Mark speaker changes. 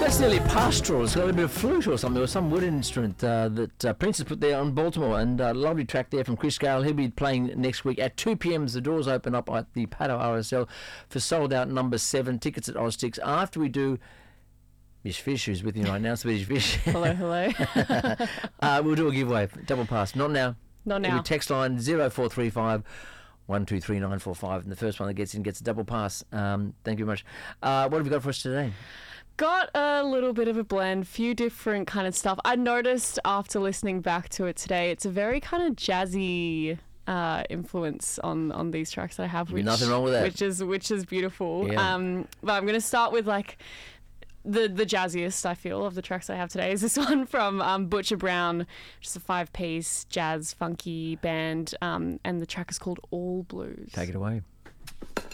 Speaker 1: That's nearly pastoral. It's got a bit of flute or something, or some wood instrument that Prince has put there on Baltimore. And a lovely track there from Chris Gale. He'll be playing next week at 2 p.m. as the doors open up at the Paddo RSL for sold out number 7. Tickets at Oztix. After we do Miss Fish, who's with you right now, Swedish Fish.
Speaker 2: Hello.
Speaker 1: We'll do a giveaway. Double pass. Not now.
Speaker 2: Not now.
Speaker 1: Text line 0435 123945, and the first one that gets in gets a double pass. Thank you very much. What have you got for us today?
Speaker 2: Got a little bit of a blend, few different kind of stuff. I noticed after listening back to it today, it's a very kind of jazzy influence on these tracks that I have.
Speaker 1: Nothing wrong with that.
Speaker 2: Which is beautiful.
Speaker 1: Yeah.
Speaker 2: But I'm going to start with like the jazziest, I feel, of the tracks I have today is this one from Butcher Brown, which is a 5-piece jazz funky band, and the track is called All Blues.
Speaker 1: Take it away.